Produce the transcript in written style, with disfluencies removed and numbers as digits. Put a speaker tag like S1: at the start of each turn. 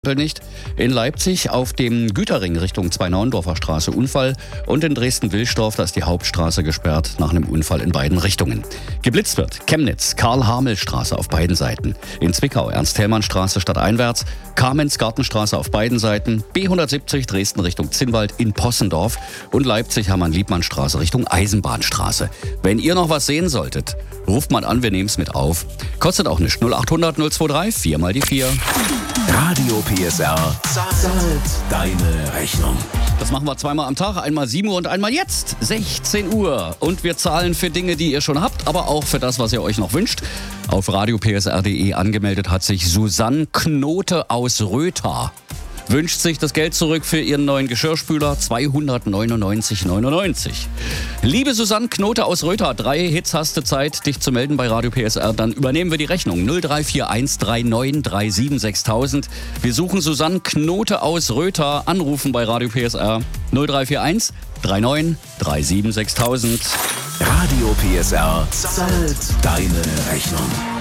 S1: Nicht. In Leipzig auf dem Güterring Richtung Zwei-Neuendorfer Straße Unfall und in Dresden-Wilsdorf, da ist die Hauptstraße gesperrt nach einem Unfall in beiden Richtungen. Geblitzt wird Chemnitz, Karl-Hamel-Straße auf beiden Seiten. In Zwickau Ernst-Thälmann-Straße stadteinwärts, Kamenz-Gartenstraße auf beiden Seiten, B170 Dresden Richtung Zinnwald in Possendorf und Leipzig Hermann-Liebmann-Straße Richtung Eisenbahnstraße. Wenn ihr noch was sehen solltet, ruft mal an, wir nehmen es mit auf. Kostet auch nichts. 0800 023 4 mal die 4.
S2: Radio PSR zahlt deine Rechnung.
S1: Das machen wir zweimal am Tag, einmal 7 Uhr und einmal jetzt, 16 Uhr. Und wir zahlen für Dinge, die ihr schon habt, aber auch für das, was ihr euch noch wünscht. Auf radiopsr.de angemeldet hat sich Susanne Knote aus Rötha. Wünscht sich das Geld zurück für ihren neuen Geschirrspüler, 299,99. Liebe Susanne Knote aus Rötha, 3 Hits hast du Zeit, dich zu melden bei Radio PSR. Dann übernehmen wir die Rechnung. 0341 39 37 6000. Wir suchen Susanne Knote aus Rötha. Anrufen bei Radio PSR. 0341 39 37 6000.
S2: Radio PSR zahlt deine Rechnung.